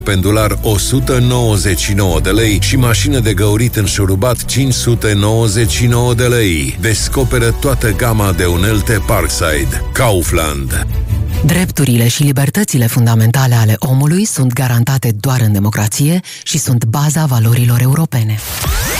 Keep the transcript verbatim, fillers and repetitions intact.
pendular o sută nouăzeci și nouă de lei și mașină de găurit înșurubat cinci sute nouăzeci și nouă de lei. Descoperă toată gama de unelte Parkside. Kaufland. Drepturile și libertățile fundamentale ale omului sunt garantate doar în democrație și sunt baza valorilor europene.